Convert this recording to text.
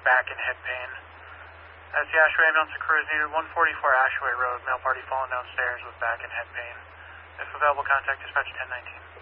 back and head pain. As the Ashaway ambulance and crew is needed, 144 Ashaway Road, male party fallen downstairs with back and head pain. If available, contact dispatch 1019.